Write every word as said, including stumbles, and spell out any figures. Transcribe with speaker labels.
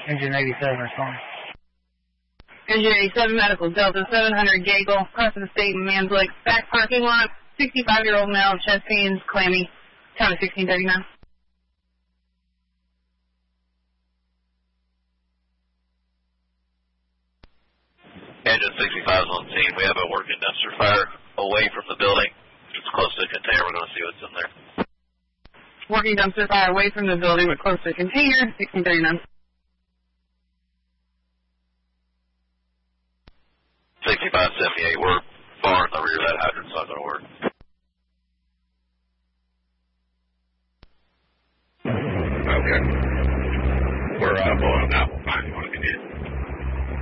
Speaker 1: Engine eighty-seven responding.
Speaker 2: Engine eighty-seven, Medical Delta seven hundred, Gagel, crossing the state in Man's Lake, back parking lot, sixty-five-year-old male, chest pains, clammy, time of sixteen thirty-nine.
Speaker 3: Engine sixty-five is on scene. We have a working dumpster fire away from the building. It's close to a container. We're going to see what's in there.
Speaker 2: Working dumpster fire away from the building but close to a container, sixteen thirty-nine.
Speaker 3: sixty-five seventy-eight, we're far in the rear of that hydrant, so it's not going to work.